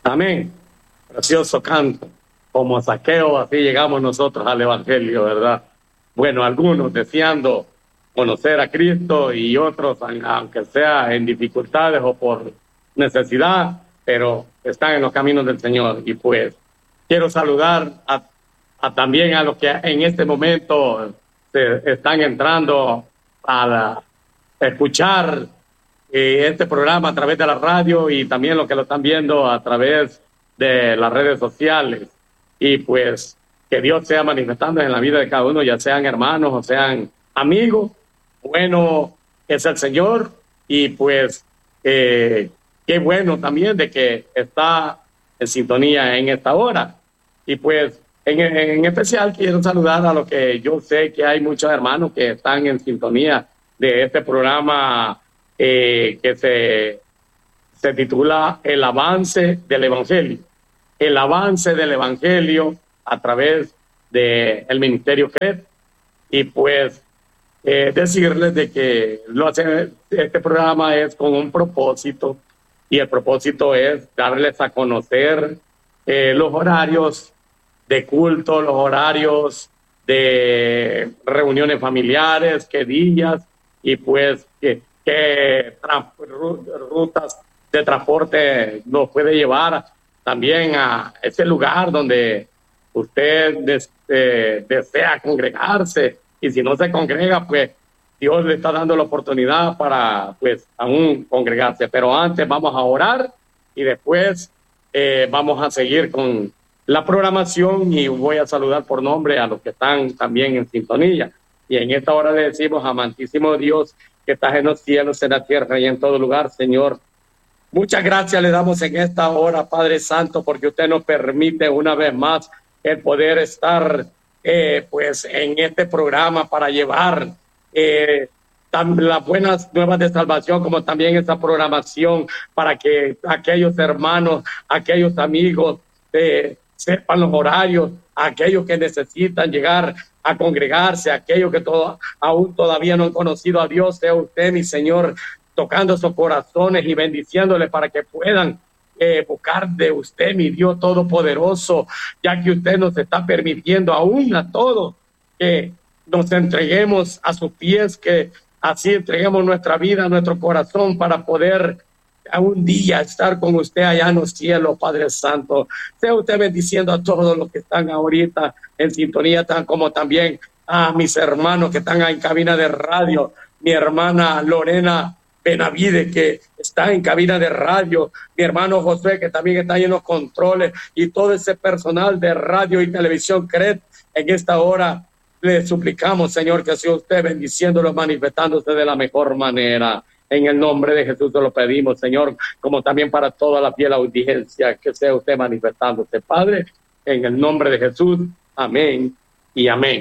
Amén. Precioso canto. Como Zaqueo, así llegamos nosotros al Evangelio, ¿verdad? Bueno, algunos deseando conocer a Cristo y otros, aunque sea en dificultades o por necesidad, pero están en los caminos del Señor. Y pues quiero saludar también a los que en este momento se están entrando a escuchar este programa a través de la radio y también los que lo están viendo a través de las redes sociales. Y pues que Dios sea manifestando en la vida de cada uno, ya sean hermanos o sean amigos. Bueno es el Señor y pues qué bueno también de que está en sintonía en esta hora. Y pues en especial quiero saludar a los que yo sé que hay muchos hermanos que están en sintonía de este programa que se titula El avance del Evangelio. El avance del Evangelio a través del Ministerio CRED. Y pues decirles de que este programa es con un propósito, y el propósito es darles a conocer los horarios de culto, los horarios de reuniones familiares, qué días, y pues qué rutas de transporte nos puede llevar también a ese lugar donde usted desea congregarse, y si no se congrega, pues Dios le está dando la oportunidad para pues aún congregarse. Pero antes vamos a orar y después vamos a seguir con la programación, y voy a saludar por nombre a los que están también en sintonía. Y en esta hora le decimos: amantísimo Dios, que estás en los cielos, en la tierra y en todo lugar, Señor, muchas gracias le damos en esta hora, Padre Santo, porque usted nos permite una vez más el poder estar pues en este programa para llevar las buenas nuevas de salvación, como también esta programación para que aquellos hermanos, aquellos amigos sepan los horarios, aquellos que necesitan llegar a congregarse, aquellos que aún todavía no han conocido a Dios. Sea usted, mi Señor, tocando sus corazones y bendiciéndoles para que puedan buscar de usted, mi Dios todopoderoso, ya que usted nos está permitiendo aún a todos que nos entreguemos a sus pies, que así entreguemos nuestra vida, nuestro corazón, para poder a un día estar con usted allá en los cielos, Padre Santo. Sea usted bendiciendo a todos los que están ahorita en sintonía, tan como también a mis hermanos que están en cabina de radio, mi hermana Lorena Benavide, que está en cabina de radio, mi hermano José, que también está ahí en los controles, y todo ese personal de radio y televisión CRED. En esta hora le suplicamos, Señor, que sea usted bendiciéndolo, manifestándose de la mejor manera. En el nombre de Jesús te lo pedimos, Señor, como también para toda la fiel audiencia, que sea usted manifestándose, Padre, en el nombre de Jesús. Amén y amén.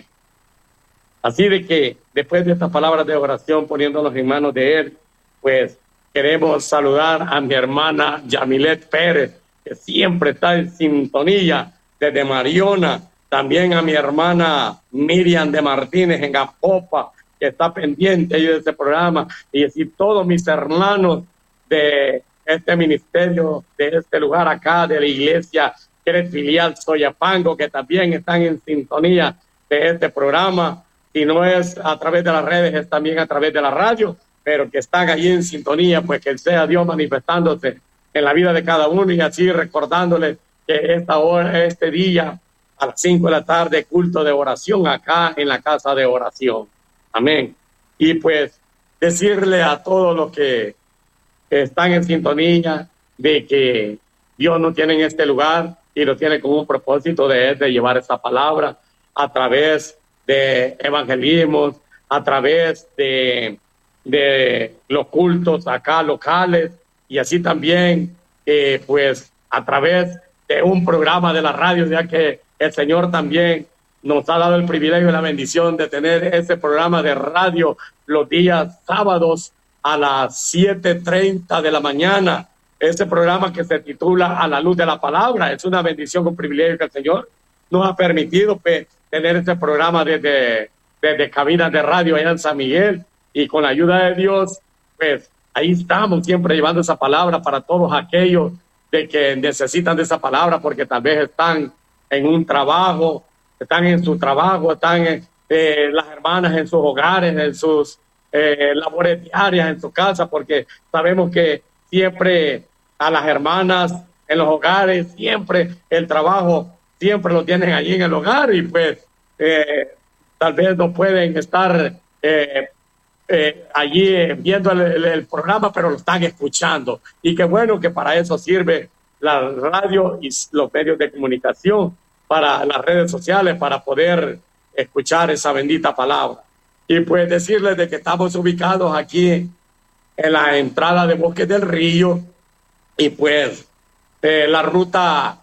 Así de que después de estas palabras de oración, poniéndonos en manos de Él, pues queremos saludar a mi hermana Yamilet Pérez, que siempre está en sintonía desde Mariona. También a mi hermana Miriam de Martínez en Apopa, que está pendiente de este programa, y así todos mis hermanos de este ministerio, de este lugar acá, de la iglesia CRED Filial Soyapango, que también están en sintonía de este programa. Si no es a través de las redes, es también a través de la radio, pero que están allí en sintonía, pues que sea Dios manifestándose en la vida de cada uno, y así recordándoles que esta hora, este día, a las 5 de la tarde, culto de oración acá en la casa de oración. Amén. Y pues decirle a todos los que están en sintonía de que Dios nos tiene en este lugar y lo tiene con un propósito de llevar esa palabra a través de evangelismos, a través de los cultos acá locales, y así también pues a través de un programa de la radio, ya que el Señor también nos ha dado el privilegio y la bendición de tener ese programa de radio los días sábados a las 7:30 de la mañana. Ese programa que se titula A la Luz de la Palabra. Es una bendición, un privilegio que el Señor nos ha permitido tener este programa desde cabinas de radio allá en San Miguel, y con la ayuda de Dios, pues ahí estamos siempre llevando esa palabra para todos aquellos de que necesitan de esa palabra porque tal vez están en un trabajo, están en su trabajo, están las hermanas en sus hogares, en sus labores diarias, en su casa, porque sabemos que siempre a las hermanas en los hogares, siempre el trabajo, siempre lo tienen allí en el hogar y pues tal vez no pueden estar allí viendo el programa, pero lo están escuchando. Y qué bueno que para eso sirve la radio y los medios de comunicación, para las redes sociales, para poder escuchar esa bendita palabra. Y pues decirles de que estamos ubicados aquí en la entrada de Bosques del Río y pues la ruta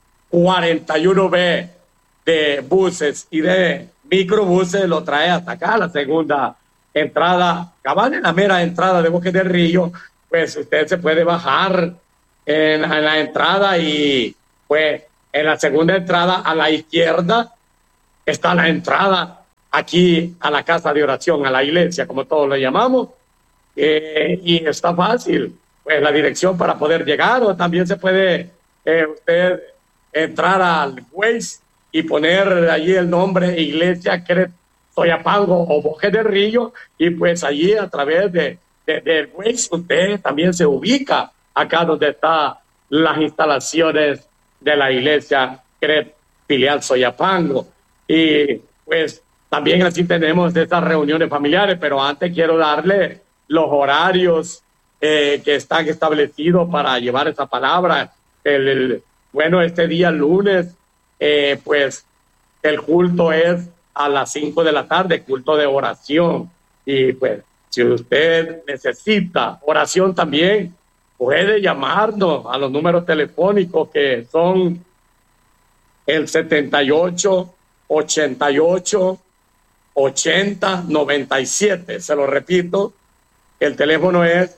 41B de buses y de microbuses lo trae hasta acá, la segunda entrada, cabal en la mera entrada de Bosques del Río, pues usted se puede bajar en la entrada y pues en la segunda entrada a la izquierda está la entrada aquí a la casa de oración, a la iglesia, como todos lo llamamos, y está fácil, pues la dirección para poder llegar, o también se puede usted entrar al Waze y poner allí el nombre Iglesia Cret Soyapango o Bosques del Río, y pues allí a través del Waze usted también se ubica acá donde están las instalaciones de la Iglesia Cret Filial Soyapango. Y pues también así tenemos estas reuniones familiares, pero antes quiero darle los horarios que están establecidos para llevar esa palabra. Bueno, este día lunes, pues el culto es a las 5 de la tarde, culto de oración. Y pues si usted necesita oración también, puede llamarnos a los números telefónicos que son el 78 88 80 97. Se lo repito, el teléfono es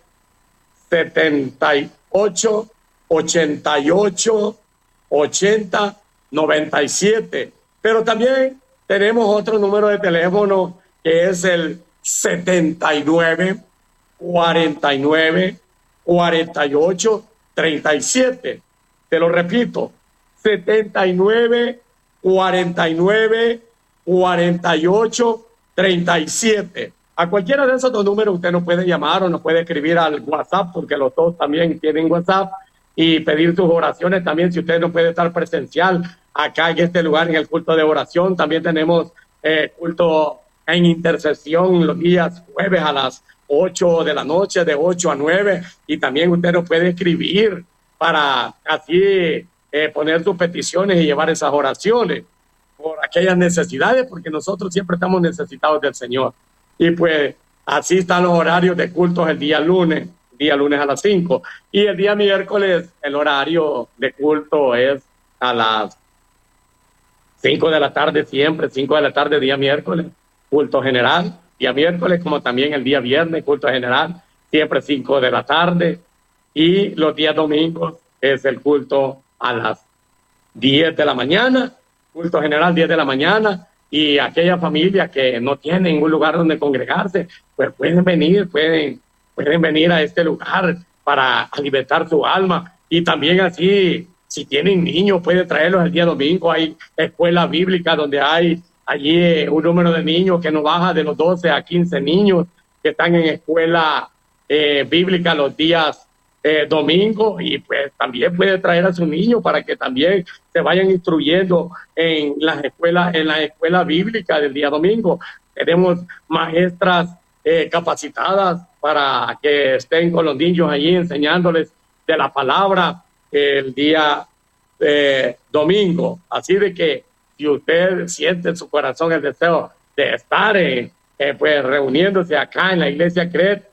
78 88 80 97. Pero también tenemos otro número de teléfono que es el 79 49 48 37. Te lo repito, 79 49 48 37. A cualquiera de esos dos números usted nos puede llamar o nos puede escribir al WhatsApp, porque los dos también tienen WhatsApp, y pedir sus oraciones también si usted no puede estar presencial acá en este lugar en el culto de oración. También tenemos culto en intercesión los días jueves a las 8 de la noche, de 8 a 9, y también usted nos puede escribir para así poner sus peticiones y llevar esas oraciones por aquellas necesidades, porque nosotros siempre estamos necesitados del Señor. Y pues así están los horarios de cultos el día lunes a las 5, y el día miércoles el horario de culto es a las 5 de la tarde, siempre 5 de la tarde día miércoles, culto general, día miércoles, como también el día viernes, culto general, siempre 5 de la tarde, y los días domingos es el culto a las 10 de la mañana, culto general 10 de la mañana, y aquellas familias que no tienen un lugar donde congregarse, pues pueden venir a este lugar para alimentar su alma. Y también así, si tienen niños, pueden traerlos el día domingo. Hay escuela bíblica donde hay allí un número de niños que no baja de los 12 a 15 niños que están en escuela bíblica los días domingo, y pues también puede traer a sus niños para que también se vayan instruyendo en la escuela bíblica del día domingo. Tenemos maestras capacitadas para que estén con los niños allí enseñándoles de la palabra el día domingo. Así de que si usted siente en su corazón el deseo de estar pues reuniéndose acá en la iglesia Cret,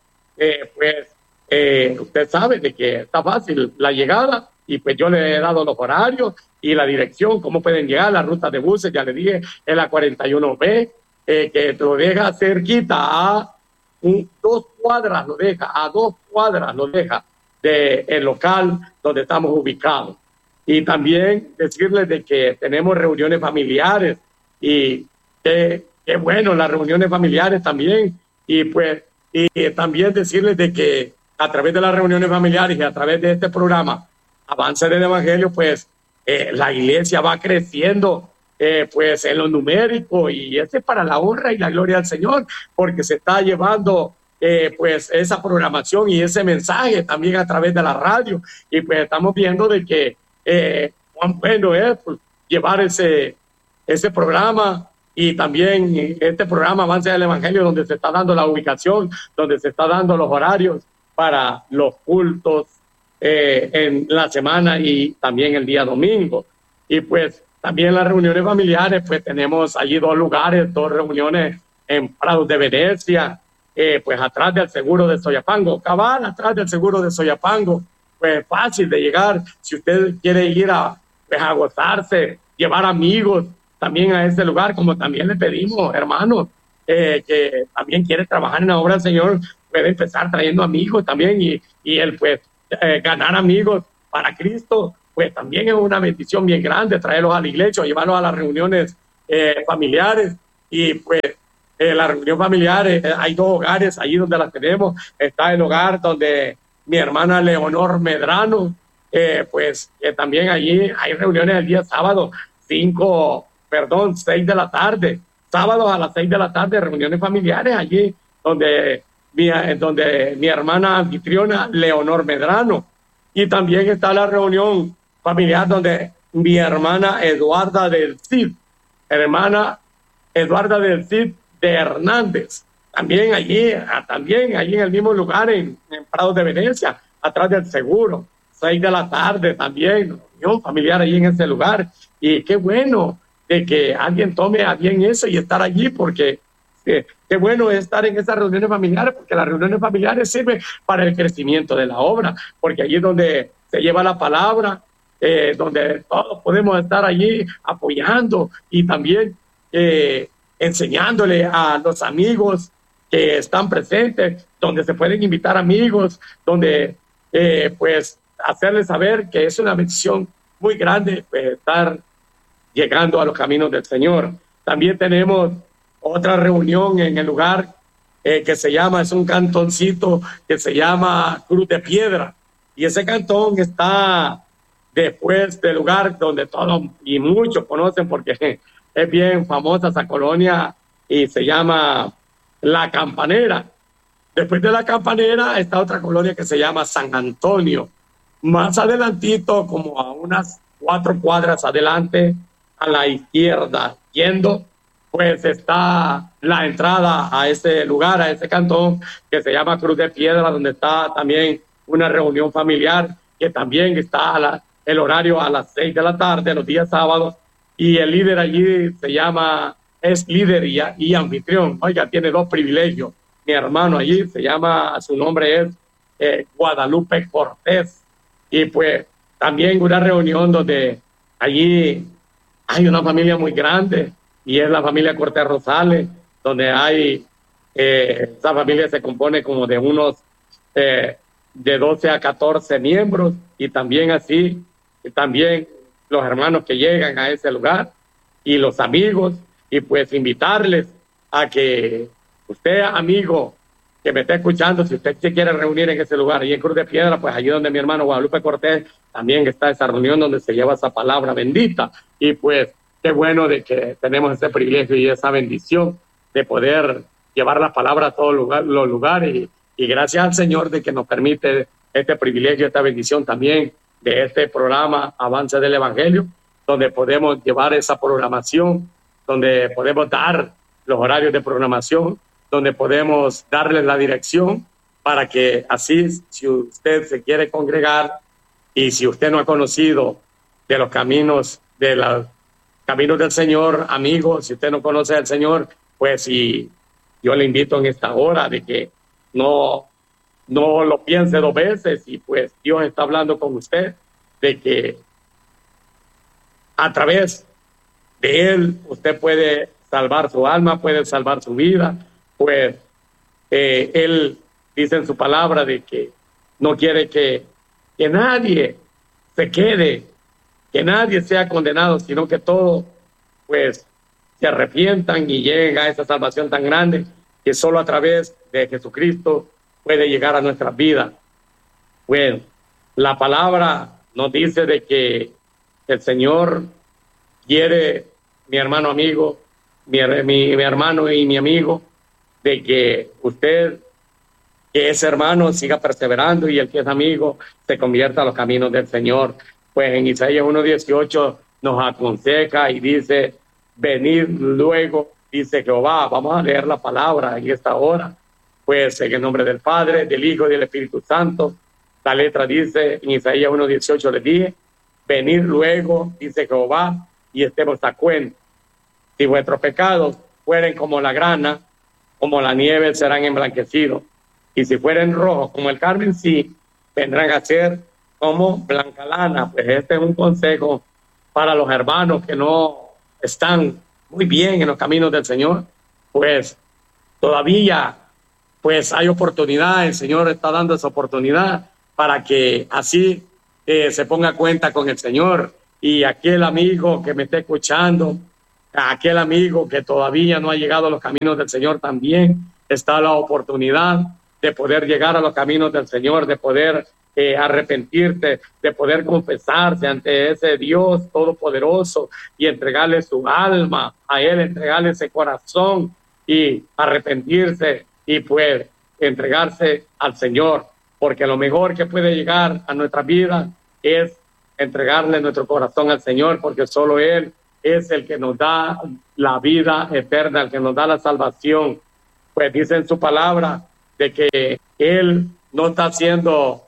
usted sabe de que está fácil la llegada, y pues yo le he dado los horarios y la dirección, cómo pueden llegar, la ruta de buses, ya le dije, es la 41B, que lo deja cerquita a 2 cuadras, a 2 cuadras lo deja del local donde estamos ubicados. Y también decirles de que tenemos reuniones familiares, y qué bueno las reuniones familiares también, y pues y también decirles de que a través de las reuniones familiares y a través de este programa Avance del Evangelio, pues la iglesia va creciendo pues en lo numérico, y es para la honra y la gloria del Señor, porque se está llevando pues esa programación y ese mensaje también a través de la radio, y pues estamos viendo de que cuán bueno es pues, llevar ese programa. Y también este programa Avance del Evangelio, donde se está dando la ubicación, donde se está dando los horarios para los cultos en la semana y también el día domingo. Y pues también las reuniones familiares, pues tenemos allí dos lugares, dos reuniones en Prados de Venecia, pues atrás del seguro de Soyapango, cabal atrás del seguro de Soyapango, pues fácil de llegar. Si usted quiere ir pues, a gozarse, llevar amigos también a ese lugar, como también le pedimos, hermanos, que también quiere trabajar en la obra del Señor, puede empezar trayendo amigos también, y él pues ganar amigos para Cristo, pues también es una bendición bien grande, traerlos a la iglesia, llevarlos a las reuniones familiares. Y pues la reunión familiar, hay dos hogares allí donde las tenemos. Está el hogar donde mi hermana Leonor Medrano, pues también allí hay reuniones el día sábado, 6 de la tarde, sábados a las 6 de la tarde, reuniones familiares allí donde mi hermana anfitriona Leonor Medrano. Y también está la reunión familiar donde mi hermana Eduarda del Cid de Hernández, también allí en el mismo lugar, en Prados de Venecia, atrás del seguro, 6 de la tarde también, reunión familiar allí en ese lugar. Y qué bueno de que alguien tome a bien eso y estar allí, porque qué bueno es estar en esas reuniones familiares, porque las reuniones familiares sirven para el crecimiento de la obra, porque allí es donde se lleva la palabra, donde todos podemos estar allí apoyando y también enseñándole a los amigos que están presentes, donde se pueden invitar amigos, donde pues hacerles saber que es una bendición muy grande estar llegando a los caminos del Señor. También tenemos otra reunión en el lugar que se llama, es un cantoncito que se llama Cruz de Piedra, y ese cantón está después del lugar donde todos y muchos conocen, porque es bien famosa esa colonia y se llama La Campanera. Después de La Campanera está otra colonia que se llama San Antonio. Más adelantito, como a unas 4 cuadras adelante, a la izquierda, yendo, pues está la entrada a ese lugar, a ese cantón que se llama Cruz de Piedra, donde está también una reunión familiar, que también está el horario a las 6 de la tarde, los días sábados, y el líder allí es líder y anfitrión. Oiga, tiene 2 privilegios. Mi hermano allí su nombre es Guadalupe Cortés. Y pues también una reunión donde allí hay una familia muy grande, y es la familia Cortés Rosales, donde esa familia se compone como de unos de 12 a 14 miembros, y también así, y también los hermanos que llegan a ese lugar y los amigos, y pues invitarles a que usted, amigo, que me está escuchando, si usted se quiere reunir en ese lugar, y en Cruz de Piedra, pues allí donde mi hermano Guadalupe Cortés, también está esa reunión donde se lleva esa palabra bendita. Y pues qué bueno de que tenemos ese privilegio y esa bendición de poder llevar la palabra a todos los lugares, y gracias al Señor de que nos permite este privilegio, esta bendición también de este programa Avance del Evangelio, donde podemos llevar esa programación, donde podemos dar los horarios de programación, donde podemos darles la dirección para que así, si usted se quiere congregar y si usted no ha conocido de los caminos del Señor, amigo, si usted no conoce al Señor, pues yo le invito en esta hora de que no lo piense 2 veces, y pues Dios está hablando con usted de que a través de Él usted puede salvar su alma, puede salvar su vida. Pues Él dice en su palabra de que no quiere que nadie se quede, que nadie sea condenado, sino que todos pues se arrepientan y lleguen a esa salvación tan grande que solo a través de Jesucristo puede llegar a nuestras vidas. Bueno, la palabra nos dice de que el Señor quiere, mi hermano amigo, mi hermano y mi amigo, de que usted, que es hermano, siga perseverando y el que es amigo se convierta a los caminos del Señor. Pues en Isaías 1:18 nos aconseja y dice, venid luego, dice Jehová. Vamos a leer la palabra en esta hora. Pues en el nombre del Padre, del Hijo y del Espíritu Santo. La letra dice en Isaías 1:18, le dije, venid luego, dice Jehová, y estemos a cuenta. Si vuestros pecados fueren como la grana, como la nieve serán emblanquecidos. Y si fueren rojos como el carmesí, vendrán a ser como blanca lana. Pues este es un consejo para los hermanos que no están muy bien en los caminos del Señor. Pues todavía pues hay oportunidad, el Señor está dando esa oportunidad para que así se ponga cuenta con el Señor. Y aquel amigo que me esté escuchando, aquel amigo que todavía no ha llegado a los caminos del Señor, también está la oportunidad de poder llegar a los caminos del Señor, de poder arrepentirte, de poder confesarse ante ese Dios todopoderoso y entregarle su alma a Él, entregarle ese corazón y arrepentirse y pues entregarse al Señor, porque lo mejor que puede llegar a nuestra vida es entregarle nuestro corazón al Señor, porque solo Él es el que nos da la vida eterna, el que nos da la salvación. Pues dice en su palabra de que Él no está haciendo,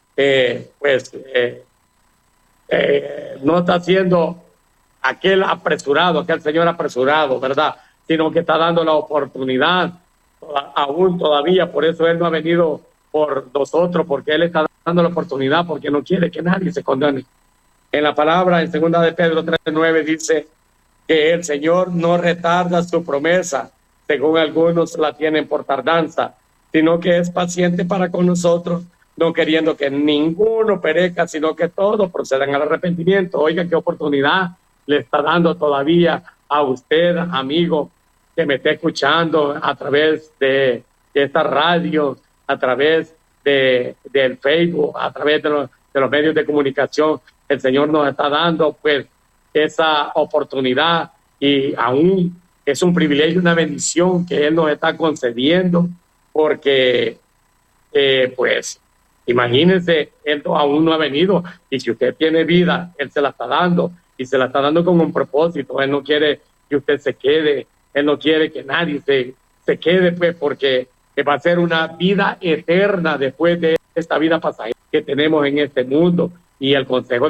no está haciendo aquel apresurado, aquel Señor apresurado, ¿verdad? Sino que está dando la oportunidad aún todavía. Por eso Él no ha venido por nosotros, porque Él está dando la oportunidad, porque no quiere que nadie se condene. En la palabra, en 2 de Pedro 3:9 dice que el Señor no retarda su promesa, según algunos la tienen por tardanza, sino que es paciente para con nosotros, no queriendo que ninguno perezca, sino que todos procedan al arrepentimiento. Oiga, qué oportunidad le está dando todavía a usted, amigo, que me esté escuchando a través de esta radio, a través del Facebook, a través de los medios de comunicación. El Señor nos está dando pues esa oportunidad y aún es un privilegio, una bendición que Él nos está concediendo, porque pues imagínense, Él aún no ha venido, y si usted tiene vida, Él se la está dando, y se la está dando con un propósito. Él no quiere que usted se quede, Él no quiere que nadie se quede, pues, porque va a ser una vida eterna después de esta vida pasajera que tenemos en este mundo. Y el consejo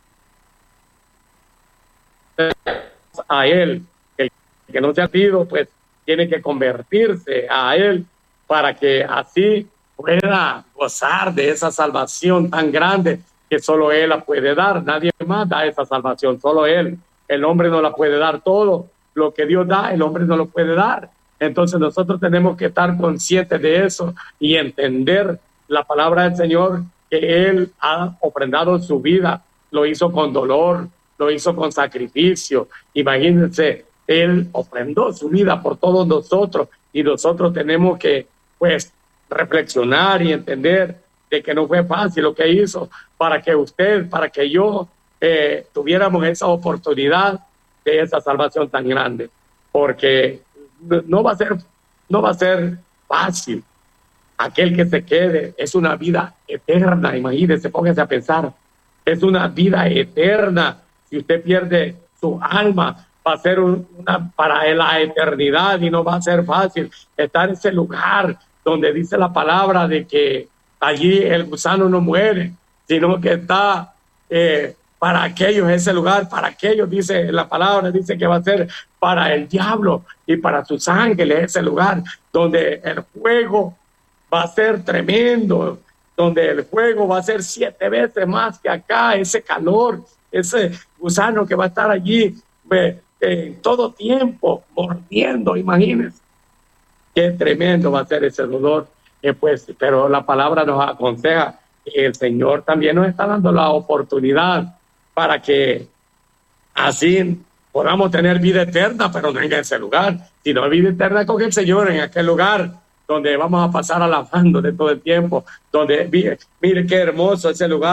a Él, el que no se ha sido, pues tiene que convertirse a Él para que así pueda gozar de esa salvación tan grande que solo Él la puede dar. Nadie más da esa salvación, solo Él. El hombre no la puede dar. Todo lo que Dios da, el hombre no lo puede dar. Entonces nosotros tenemos que estar conscientes de eso y entender la palabra del Señor, que Él ha ofrendado su vida, lo hizo con dolor, lo hizo con sacrificio. Imagínense, Él ofrendó su vida por todos nosotros, y nosotros tenemos que pues reflexionar y entender de que no fue fácil lo que hizo para que usted, para que yo tuviéramos esa oportunidad de esa salvación tan grande, porque no va a ser fácil. Aquel que se quede es una vida eterna. Imagínense, póngase a pensar, es una vida eterna. Si usted pierde su alma, va a ser para la eternidad, y no va a ser fácil estar en ese lugar donde dice la palabra de que allí el gusano no muere, sino que está para aquellos, ese lugar, para aquellos, dice la palabra, dice que va a ser para el diablo y para sus ángeles, ese lugar donde el fuego va a ser tremendo, donde el fuego va a ser 7 veces más que acá, ese calor, ese gusano que va a estar allí en todo tiempo mordiendo. Imagínense qué tremendo va a ser ese dolor. Pues, pero la palabra nos aconseja que el Señor también nos está dando la oportunidad para que así podamos tener vida eterna, pero no en ese lugar, sino vida eterna con el Señor en aquel lugar donde vamos a pasar alabando de todo el tiempo, donde mire qué hermoso ese lugar,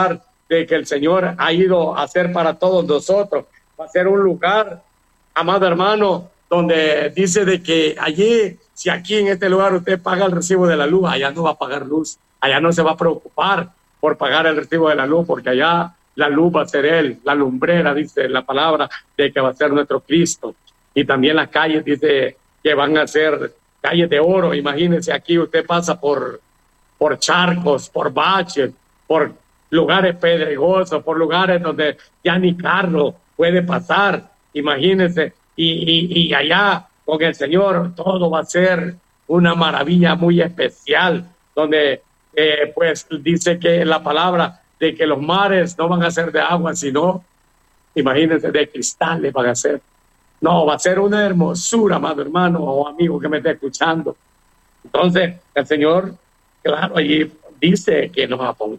de que el Señor ha ido a hacer para todos nosotros. Va a ser un lugar, amado hermano, donde dice de que allí, si aquí en este lugar usted paga el recibo de la luz, allá no va a pagar luz, allá no se va a preocupar por pagar el recibo de la luz, porque allá la luz va a ser Él, la lumbrera, dice la palabra, de que va a ser nuestro Cristo. Y también las calles, dice que van a ser calles de oro. Imagínense, aquí usted pasa por charcos, por baches, por lugares pedregosos, por lugares donde ya ni carro puede pasar. Imagínense, y allá con el Señor todo va a ser una maravilla muy especial, donde pues dice que la palabra de que los mares no van a ser de agua, sino, imagínense, de cristales van a ser. No, va a ser una hermosura, amado hermano o amigo que me esté escuchando. Entonces, el Señor, claro, allí dice que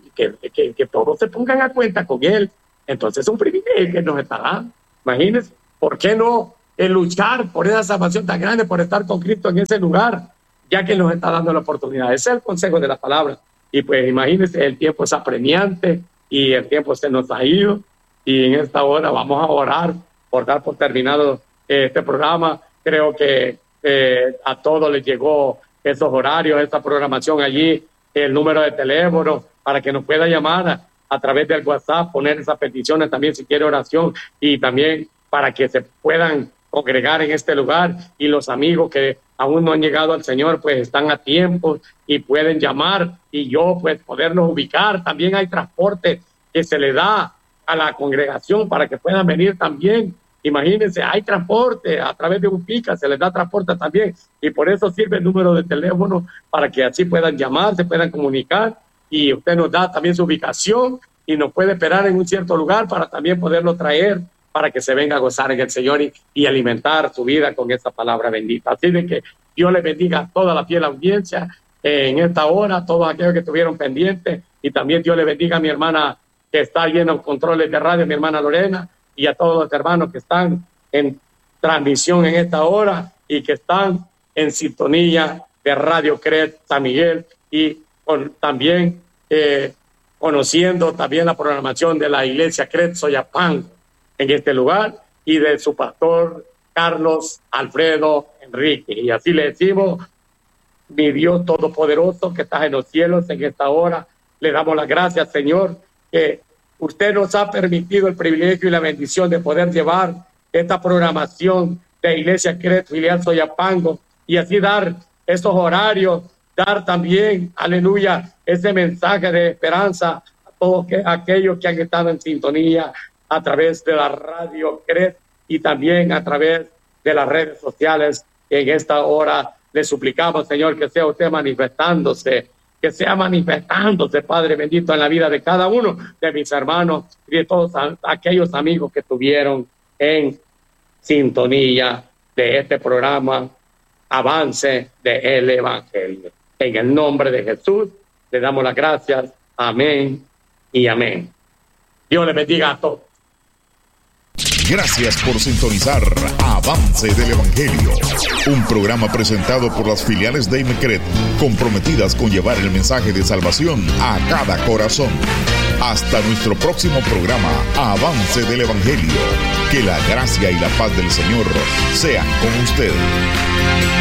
todos se pongan a cuenta con Él. Entonces es un privilegio que nos está dando. Imagínense, ¿por qué no luchar por esa salvación tan grande, por estar con Cristo en ese lugar, ya que nos está dando la oportunidad? Ese es el consejo de la palabra. Y pues imagínense, el tiempo es apremiante y el tiempo se nos ha ido. Y en esta hora vamos a orar por dar por terminado este programa. Creo que a todos les llegó esos horarios, esta programación allí, el número de teléfono para que nos pueda llamar a través del WhatsApp, poner esas peticiones también si quiere oración, y también para que se puedan congregar en este lugar, y los amigos que aún no han llegado al Señor pues están a tiempo y pueden llamar y yo pues poderlos ubicar. También hay transporte que se le da a la congregación para que puedan venir también. Imagínense, hay transporte a través de Upica, se les da transporte también, y por eso sirve el número de teléfono para que así puedan llamar, se puedan comunicar, y usted nos da también su ubicación y nos puede esperar en un cierto lugar para también poderlo traer para que se venga a gozar en el Señor y alimentar su vida con esa palabra bendita. Así de que Dios les bendiga a toda la fiel audiencia en esta hora, todos aquellos que estuvieron pendientes, y también Dios le bendiga a mi hermana que está allí en los controles de radio, mi hermana Lorena, y a todos los hermanos que están en transmisión en esta hora y que están en sintonía de Radio Cret San Miguel, y también conociendo también la programación de la iglesia Cret Soyapango en este lugar, y de su pastor Carlos Alfredo Enrique. Y así le decimos: mi Dios Todopoderoso que estás en los cielos, en esta hora le damos las gracias, Señor, que usted nos ha permitido el privilegio y la bendición de poder llevar esta programación de Iglesia Cret Filial Soyapango, y así dar esos horarios, dar también, aleluya, ese mensaje de esperanza a todos aquellos que han estado en sintonía a través de la radio Cret y también a través de las redes sociales. En esta hora le suplicamos, Señor, que sea usted manifestándose, que sea manifestándose, Padre bendito, en la vida de cada uno de mis hermanos y de todos aquellos amigos que estuvieron en sintonía de este programa Avance del Evangelio. En el nombre de Jesús le damos las gracias. Amén y amén. Dios les bendiga a todos. Gracias por sintonizar Avance del Evangelio, un programa presentado por las filiales de IMECRET, comprometidas con llevar el mensaje de salvación a cada corazón. Hasta nuestro próximo programa, Avance del Evangelio. Que la gracia y la paz del Señor sean con usted.